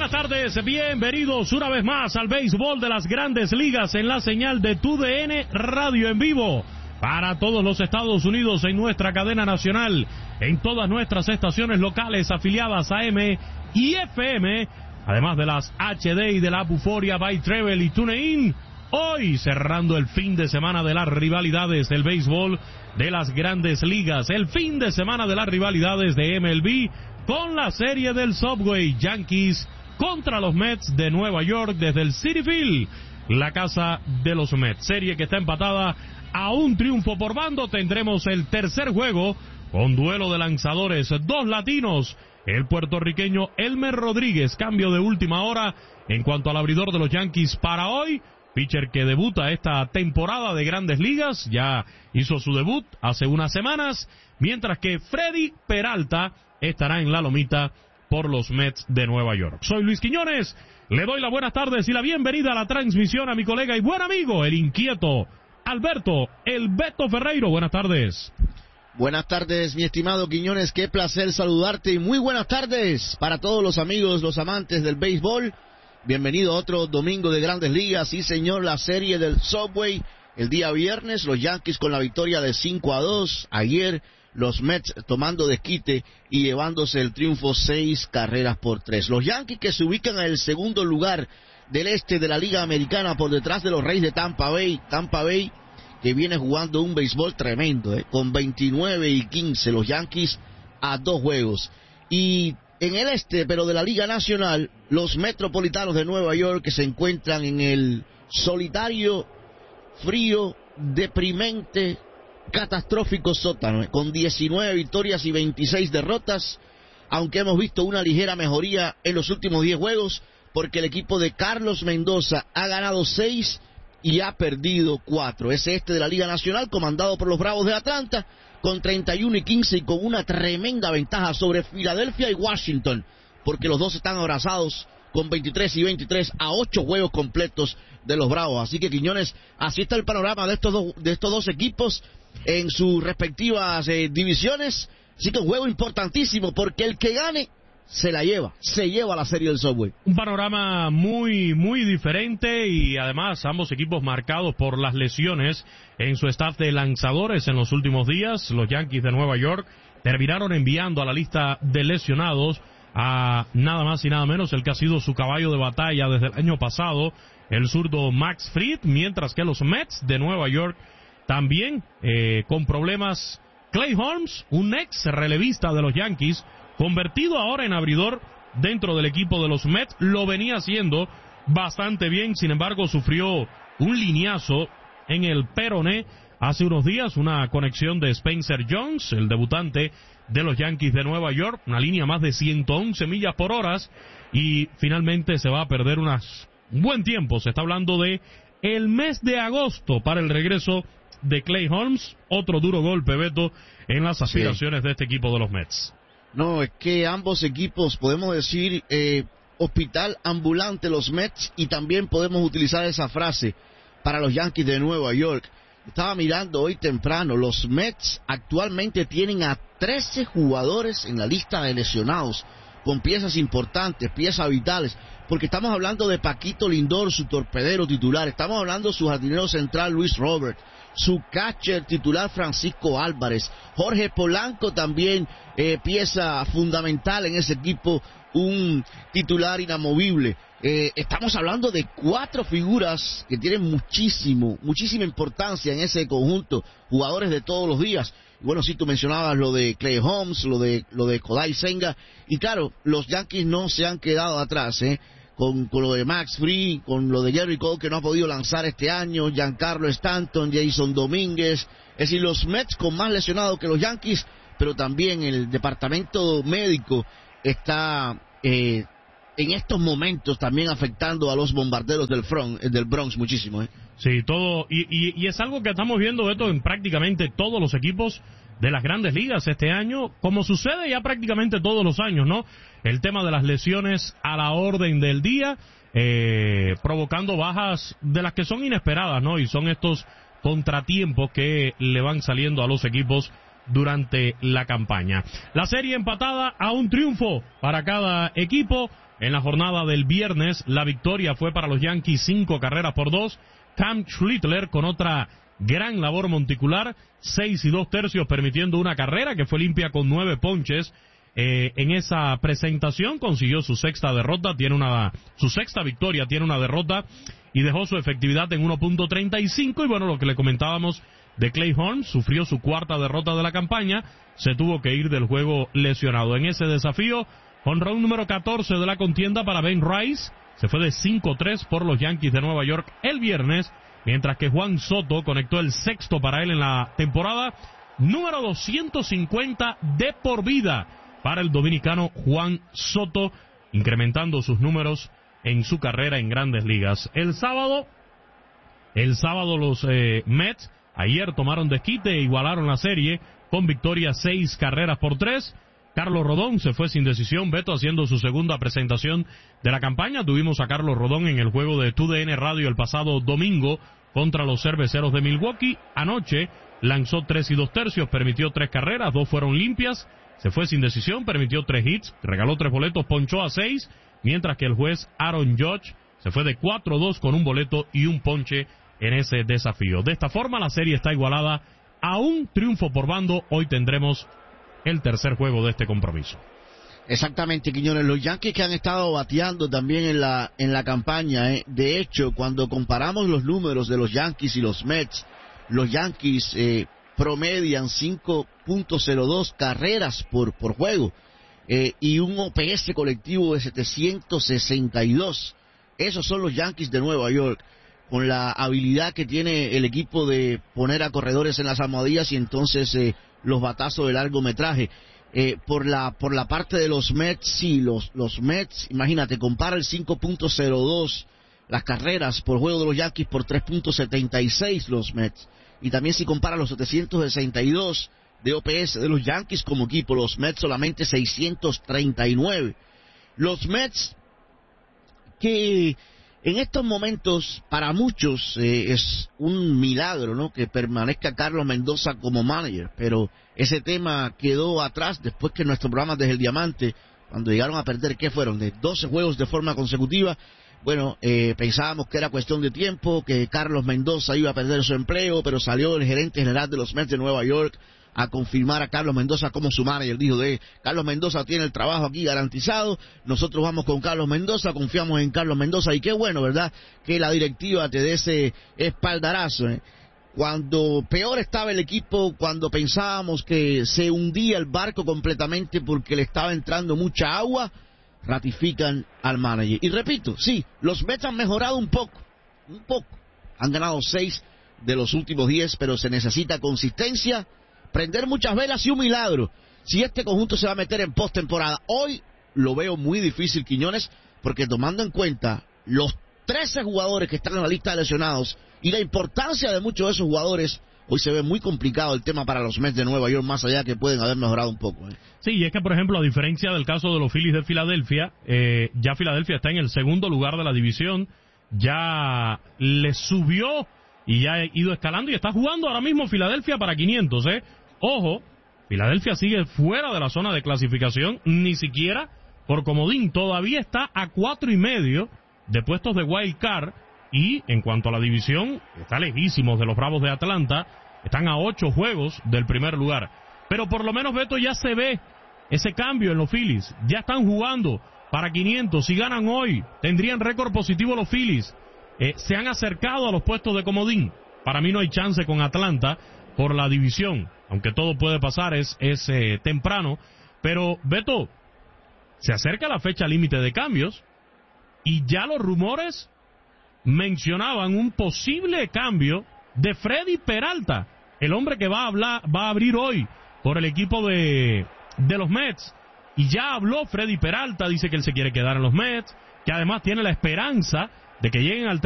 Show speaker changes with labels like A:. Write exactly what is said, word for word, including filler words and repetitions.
A: buenas tardes, bienvenidos una vez más al béisbol de las Grandes Ligas en la señal de T U D N Radio en vivo para todos los Estados Unidos en nuestra cadena nacional, en todas nuestras estaciones locales afiliadas a A M y F M, además de las H D y de la Buforia by Travel y TuneIn. Hoy cerrando el fin de semana de las rivalidades del béisbol de las Grandes Ligas, el fin de semana de las rivalidades de M L B con la serie del Subway, Yankees contra los Mets de Nueva York desde el Citi Field, la casa de los Mets. Serie que está empatada a un triunfo por bando. Tendremos el tercer juego con duelo de lanzadores, dos latinos, el puertorriqueño Elmer Rodríguez, cambio de última hora en cuanto al abridor de los Yankees para hoy. Pitcher que debuta esta temporada de Grandes Ligas, ya hizo su debut hace unas semanas, mientras que Freddy Peralta estará en la lomita por los Mets de Nueva York. Soy Luis Quiñones, le doy las buenas tardes y la bienvenida a la transmisión a mi colega y buen amigo, el inquieto Alberto, el Beto Ferreiro. Buenas tardes.
B: Buenas tardes, mi estimado Quiñones, qué placer saludarte y muy buenas tardes para todos los amigos, los amantes del béisbol. Bienvenido a otro domingo de Grandes Ligas. Sí, señor, la serie del Subway el día viernes, los Yankees con la victoria de cinco a dos. Ayer los Mets tomando desquite y llevándose el triunfo seis carreras por tres. Los Yankees que se ubican en el segundo lugar del este de la Liga Americana por detrás de los Reyes de Tampa Bay. Tampa Bay que viene jugando un béisbol tremendo, ¿eh? Con veintinueve y quince los Yankees a dos juegos. Y en el este, pero de la Liga Nacional, los Metropolitanos de Nueva York que se encuentran en el solitario, frío, deprimente, catastrófico sótano, ¿eh? Con diecinueve victorias y veintiséis derrotas, aunque hemos visto una ligera mejoría en los últimos diez juegos, porque el equipo de Carlos Mendoza ha ganado seis y ha perdido cuatro. Ese este de la Liga Nacional, comandado por los Bravos de Atlanta, con treinta y uno y quince y con una tremenda ventaja sobre Filadelfia y Washington, porque los dos están abrazados con veintitrés y veintitrés a ocho juegos completos de los Bravos. Así que, Quiñones, así está el panorama de estos dos, de estos dos equipos en sus respectivas eh, divisiones. Así que un juego importantísimo, porque el que gane se la lleva, se lleva la serie del Subway.
A: Un panorama muy, muy diferente y además ambos equipos marcados por las lesiones en su staff de lanzadores en los últimos días. Los Yankees de Nueva York terminaron enviando a la lista de lesionados a nada más y nada menos el que ha sido su caballo de batalla desde el año pasado, el zurdo Max Fried, mientras que los Mets de Nueva York también eh, con problemas. Clay Holmes, un ex relevista de los Yankees, convertido ahora en abridor dentro del equipo de los Mets, lo venía haciendo bastante bien, sin embargo sufrió un lineazo en el peroné hace unos días, una conexión de Spencer Jones, el debutante de los Yankees de Nueva York, una línea más de ciento once millas por hora, y finalmente se va a perder unas, un buen tiempo. Se está hablando de el mes de agosto para el regreso de Clay Holmes, otro duro golpe, Beto, en las aspiraciones sí. de este equipo de los Mets.
B: No, es que ambos equipos, podemos decir, eh, hospital ambulante los Mets, y también podemos utilizar esa frase para los Yankees de Nueva York. Estaba mirando hoy temprano, los Mets actualmente tienen a trece jugadores en la lista de lesionados, con piezas importantes, piezas vitales, porque estamos hablando de Paquito Lindor, su torpedero titular, estamos hablando de su jardinero central Luis Robert, su catcher titular Francisco Álvarez, Jorge Polanco también eh, pieza fundamental en ese equipo, un titular inamovible. Eh, estamos hablando de cuatro figuras que tienen muchísimo, muchísima importancia en ese conjunto, jugadores de todos los días. Y bueno, sí, tú mencionabas lo de Clay Holmes, lo de lo de Kodai Senga, y claro, los Yankees no se han quedado atrás, ¿eh? Con, con lo de Max Fried, con lo de Gerrit Cole, que no ha podido lanzar este año, Giancarlo Stanton, Jason Domínguez, es decir, los Mets con más lesionados que los Yankees, pero también el departamento médico está eh, en estos momentos también afectando a los bombarderos del, front, del Bronx muchísimo. ¿eh?
A: Sí, todo, y, y, y es algo que estamos viendo, Beto, en prácticamente todos los equipos de las Grandes Ligas este año, como sucede ya prácticamente todos los años, ¿no? El tema de las lesiones a la orden del día, eh, provocando bajas de las que son inesperadas, ¿no? Y son estos contratiempos que le van saliendo a los equipos durante la campaña. La serie empatada a un triunfo para cada equipo. En la jornada del viernes, la victoria fue para los Yankees, cinco carreras por dos. Cam Schlittler con otra gran labor monticular, seis y dos tercios, permitiendo una carrera que fue limpia con nueve ponches. Eh, en esa presentación consiguió su sexta derrota, tiene una, su sexta victoria, tiene una derrota y dejó su efectividad en uno punto treinta y cinco. Y bueno, lo que le comentábamos de Clay Holmes, sufrió su cuarta derrota de la campaña, se tuvo que ir del juego lesionado. En ese desafío, jonrón número catorce de la contienda para Ben Rice, se fue de cinco tres por los Yankees de Nueva York el viernes, mientras que Juan Soto conectó el sexto para él en la temporada, número doscientos cincuenta de por vida para el dominicano Juan Soto, incrementando sus números en su carrera en Grandes Ligas. El sábado, el sábado los eh, Mets ayer tomaron desquite e igualaron la serie con victoria seis carreras por tres. Carlos Rodón se fue sin decisión, Beto, haciendo su segunda presentación de la campaña. Tuvimos a Carlos Rodón en el juego de T U D N Radio el pasado domingo contra los Cerveceros de Milwaukee. Anoche lanzó tres y dos tercios, permitió tres carreras, dos fueron limpias, se fue sin decisión, permitió tres hits, regaló tres boletos, ponchó a seis, mientras que el juez Aaron Judge se fue de cuatro dos con un boleto y un ponche en ese desafío. De esta forma la serie está igualada a un triunfo por bando. Hoy tendremos el tercer juego de este compromiso.
B: Exactamente, Quiñones. Los Yankees que han estado bateando también en la en la campaña, ¿eh? De hecho, cuando comparamos los números de los Yankees y los Mets, los Yankees eh, promedian cinco punto cero dos carreras por, por juego eh, y un O P S colectivo de setecientos sesenta y dos. Esos son los Yankees de Nueva York, con la habilidad que tiene el equipo de poner a corredores en las almohadillas y entonces eh, los batazos de largometraje. Eh, por la por la parte de los Mets, sí, los, los Mets, imagínate, compara el cinco punto cero dos, las carreras por juego de los Yankees por tres punto setenta y seis los Mets. Y también si compara los setecientos sesenta y dos de O P S de los Yankees como equipo, los Mets solamente seiscientos treinta y nueve. Los Mets que en estos momentos, para muchos, eh, es un milagro, ¿no?, que permanezca Carlos Mendoza como manager, pero ese tema quedó atrás después que nuestro programa Desde el Diamante, cuando llegaron a perder, ¿qué fueron?, de doce juegos de forma consecutiva. Bueno, eh, pensábamos que era cuestión de tiempo, que Carlos Mendoza iba a perder su empleo, pero salió el gerente general de los Mets de Nueva York a confirmar a Carlos Mendoza como su manager. Dijo, de Carlos Mendoza tiene el trabajo aquí garantizado, nosotros vamos con Carlos Mendoza, confiamos en Carlos Mendoza. Y qué bueno, ¿verdad?, que la directiva te dé ese espaldarazo, ¿eh? Cuando peor estaba el equipo, cuando pensábamos que se hundía el barco completamente porque le estaba entrando mucha agua, ratifican al manager. Y repito, sí, los Mets han mejorado un poco, un poco. Han ganado seis de los últimos diez, pero se necesita consistencia, prender muchas velas y un milagro si este conjunto se va a meter en postemporada. Hoy lo veo muy difícil, Quiñones, porque tomando en cuenta los trece jugadores que están en la lista de lesionados y la importancia de muchos de esos jugadores, hoy se ve muy complicado el tema para los Mets de Nueva York, más allá que pueden haber mejorado un poco, ¿eh?
A: Sí, y es que, por ejemplo, a diferencia del caso de los Phillies de Filadelfia, eh, ya Filadelfia está en el segundo lugar de la división, ya le subió y ya ha ido escalando y está jugando ahora mismo Filadelfia para quinientos, ¿eh? Ojo, Filadelfia sigue fuera de la zona de clasificación, ni siquiera por comodín, todavía está a cuatro y medio de puestos de wild card, y en cuanto a la división, está lejísimos de los Bravos de Atlanta, están a ocho juegos del primer lugar. Pero por lo menos, Beto, ya se ve ese cambio en los Phillies, ya están jugando para quinientos, si ganan hoy, tendrían récord positivo los Phillies, eh, se han acercado a los puestos de comodín. Para mí no hay chance con Atlanta por la división, aunque todo puede pasar, es, es eh, temprano, pero Beto, se acerca la fecha límite de cambios, y ya los rumores mencionaban un posible cambio de Freddy Peralta, el hombre que va a hablar, va a abrir hoy por el equipo de, de los Mets, y ya habló Freddy Peralta, dice que él se quiere quedar en los Mets, que además tiene la esperanza de que lleguen al